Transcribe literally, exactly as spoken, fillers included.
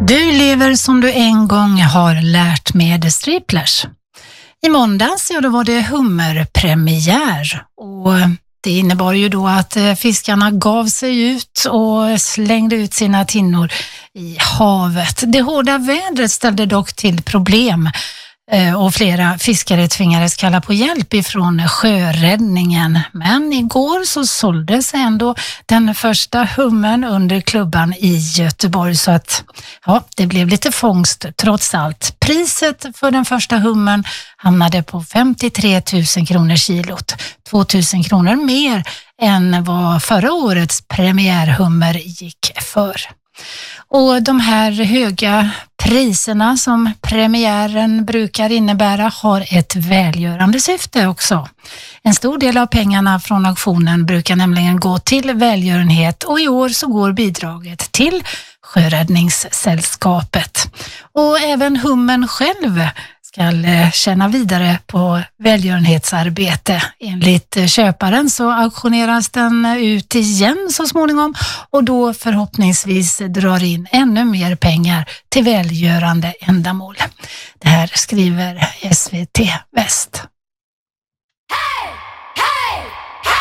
Du lever som du en gång har lärt med Striplers. I måndags ja, då var det hummerpremiär och det innebar ju då att fiskarna gav sig ut och slängde ut sina tinnor i havet. Det hårda vädret ställde dock till problem och flera fiskare tvingades kalla på hjälp ifrån sjöräddningen. Men igår så såldes ändå den första hummern under klubban i Göteborg, så att ja, det blev lite fångst trots allt. Priset för den första hummern hamnade på femtiotre tusen kronor kilot, två tusen kronor mer än vad förra årets premiärhummer gick för. Och de här höga priserna som premiären brukar innebära har ett välgörande syfte också. En stor del av pengarna från auktionen brukar nämligen gå till välgörenhet och i år så går bidraget till Sjöräddningssällskapet. Och även hummern själv ska känna vidare på välgörenhetsarbete. Enligt köparen så auktioneras den ut igen så småningom och då förhoppningsvis drar in ännu mer pengar till välgörande ändamål. Det här skriver S V T Väst.